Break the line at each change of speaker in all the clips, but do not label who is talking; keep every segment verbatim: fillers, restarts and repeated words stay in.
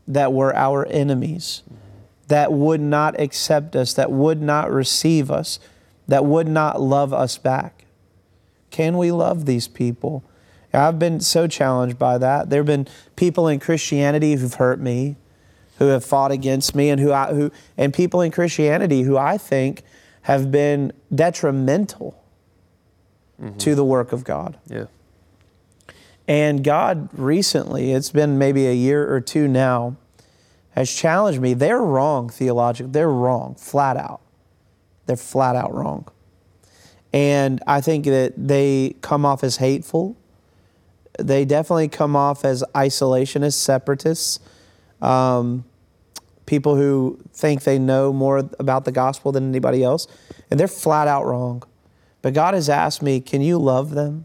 that were our enemies, that would not accept us, that would not receive us, that would not love us back? Can we love these people? I've been so challenged by that. There have been people in Christianity who've hurt me, who have fought against me, and who I, who and people in Christianity who I think have been detrimental mm-hmm. to the work of God.
Yeah.
And God recently, it's been maybe a year or two now, has challenged me. They're wrong theologically. They're wrong, flat out. They're flat out wrong. And I think that they come off as hateful. They definitely come off as isolationists, separatists, um, people who think they know more about the gospel than anybody else. And they're flat out wrong. But God has asked me, can you love them?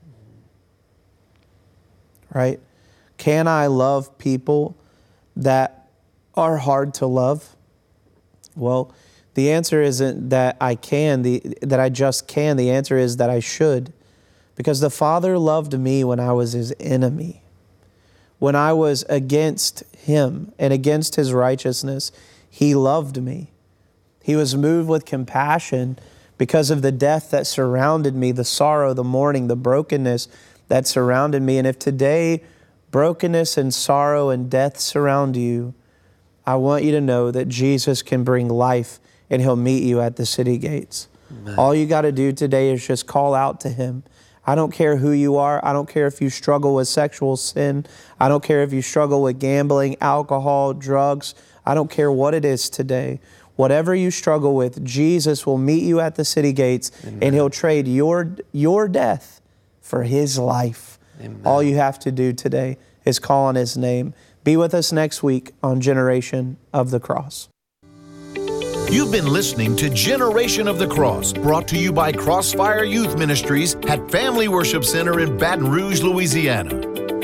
Right? Can I love people that are hard to love? Well, the answer isn't that I can, the, that I just can. The answer is that I should. Because the Father loved me when I was His enemy. When I was against Him and against His righteousness, He loved me. He was moved with compassion because of the death that surrounded me, the sorrow, the mourning, the brokenness that surrounded me. And if today brokenness and sorrow and death surround you, I want you to know that Jesus can bring life and He'll meet you at the city gates. Amen. All you got to do today is just call out to Him. I don't care who you are. I don't care if you struggle with sexual sin. I don't care if you struggle with gambling, alcohol, drugs. I don't care what it is today. Whatever you struggle with, Jesus will meet you at the city gates. Amen. And He'll trade your, your death for His life. Amen. All you have to do today is call on His name. Be with us next week on Generation of the Cross.
You've been listening to Generation of the Cross, brought to you by Crossfire Youth Ministries at Family Worship Center in Baton Rouge, Louisiana.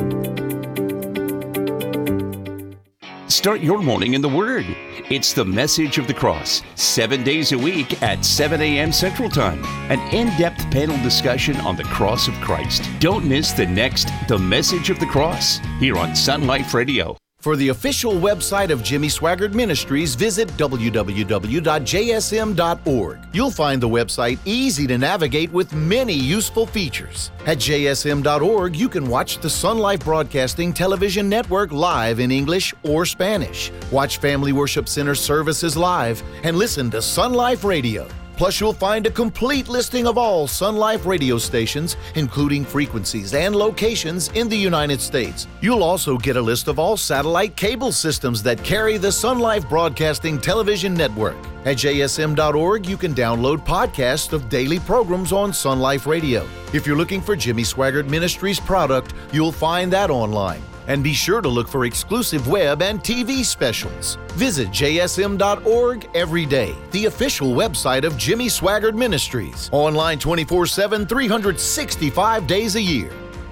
Start your morning in the Word. It's the Message of the Cross, seven days a week at seven a.m. Central Time. An in-depth panel discussion on the cross of Christ. Don't miss the next The Message of the Cross here on Sun Life Radio.
For the official website of Jimmy Swaggart Ministries, visit w w w dot j s m dot org. You'll find the website easy to navigate with many useful features. At j s m dot org, you can watch the Sun Life Broadcasting Television Network live in English or Spanish, watch Family Worship Center services live, and listen to Sun Life Radio. Plus, you'll find a complete listing of all Sun Life radio stations, including frequencies and locations in the United States. You'll also get a list of all satellite cable systems that carry the Sun Life Broadcasting Television Network. At j s m dot org, you can download podcasts of daily programs on Sun Life Radio. If you're looking for Jimmy Swaggart Ministries product, you'll find that online. And be sure to look for exclusive web and T V specials. Visit j s m dot org every day, the official website of Jimmy Swaggart Ministries. Online twenty-four seven, three hundred sixty-five days a year.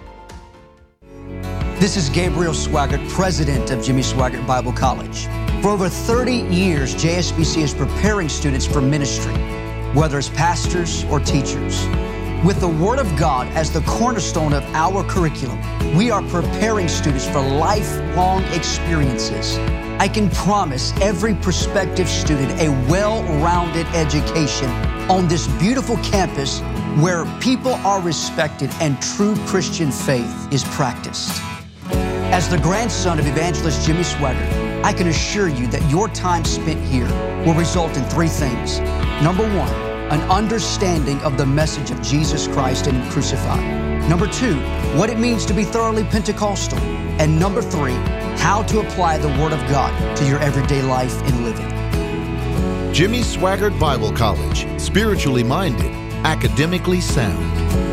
This is Gabriel Swaggart, president of Jimmy Swaggart Bible College. For over thirty years, J S B C is preparing students for ministry, whether as pastors or teachers. With the Word of God as the cornerstone of our curriculum, we are preparing students for lifelong experiences. I can promise every prospective student a well-rounded education on this beautiful campus where people are respected and true Christian faith is practiced. As the grandson of evangelist Jimmy Swaggart, I can assure you that your time spent here will result in three things. Number one, an understanding of the message of Jesus Christ and Him crucified. Number two, what it means to be thoroughly Pentecostal. And number three, how to apply the Word of God to your everyday life and living.
Jimmy Swaggart Bible College, spiritually minded, academically sound.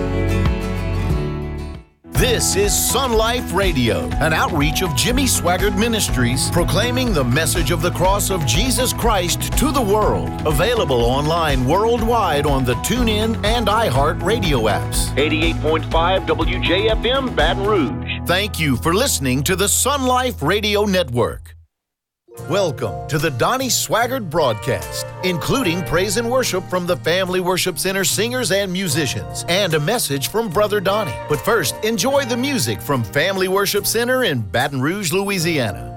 This is Sun Life Radio, an outreach of Jimmy Swaggart Ministries, proclaiming the message of the cross of Jesus Christ to the world. Available online worldwide on the TuneIn and iHeart radio apps.
eighty-eight point five W J F M Baton Rouge.
Thank you for listening to the Sun Life Radio Network. Welcome to the Donnie Swaggart broadcast, including praise and worship from the Family Worship Center singers and musicians, and a message from Brother Donnie. But first, enjoy the music from Family Worship Center in Baton Rouge, Louisiana.